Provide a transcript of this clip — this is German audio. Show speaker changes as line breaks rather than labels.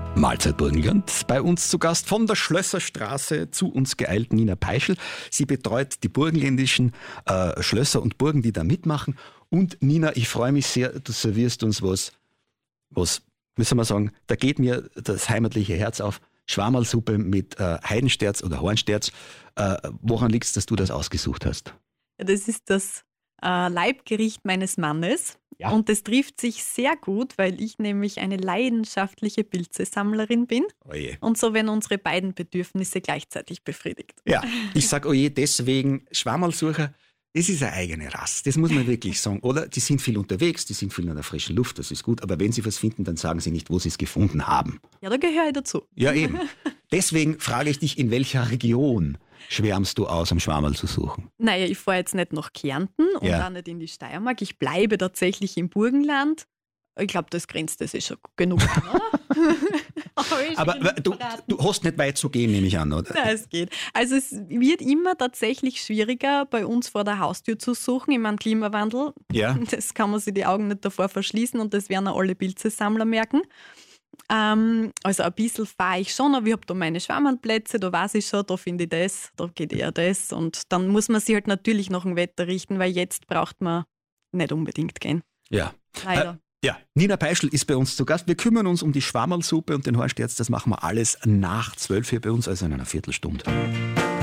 Mahlzeit Burgenland. Bei uns zu Gast von der Schlösserstraße zu uns geeilt Nina Peischl. Sie betreut die burgenländischen Schlösser und Burgen, die da mitmachen. Und Nina, ich freue mich sehr, du servierst uns was, müssen wir sagen, da geht mir das heimatliche Herz auf. Schwammerlsuppe mit Heidensterz oder Hornsterz. Woran liegt es, dass du das ausgesucht hast?
Ja, das ist das Leibgericht meines Mannes. Ja. Und das trifft sich sehr gut, weil ich nämlich eine leidenschaftliche Pilzesammlerin bin. Oje. Und so werden unsere beiden Bedürfnisse gleichzeitig befriedigt.
Ja, ich sage oje deswegen, Schwammerlsucher, das ist eine eigene Rasse, das muss man wirklich sagen. Oder die sind viel unterwegs, die sind viel in der frischen Luft, das ist gut. Aber wenn sie was finden, dann sagen sie nicht, wo sie es gefunden haben.
Ja, da gehöre ich dazu.
Ja, eben. Deswegen frage ich dich, in welcher Region schwärmst du aus, um Schwammerl zu suchen?
Naja, ich fahre jetzt nicht nach Kärnten und auch nicht in die Steiermark. Ich bleibe tatsächlich im Burgenland. Ich glaube, das grenzt das ist schon genug an, oder?
Aber du hast nicht weit zu gehen, nehme ich an, oder?
Nein, es geht. Also es wird immer tatsächlich schwieriger, bei uns vor der Haustür zu suchen. Ich meine, Klimawandel, das kann man sich die Augen nicht davor verschließen und das werden auch alle Pilzesammler merken. Also ein bisschen fahre ich schon, aber ich habe da meine Schwammerlplätze, da weiß ich schon, da finde ich das, da geht eher das. Und dann muss man sich halt natürlich nach dem Wetter richten, weil jetzt braucht man nicht unbedingt gehen.
Ja.
Leider.
Ja, Nina Peischl ist bei uns zu Gast. Wir kümmern uns um die Schwammerlsuppe und den Hornsterz. Das machen wir alles nach 12 hier bei uns, also in einer Viertelstunde.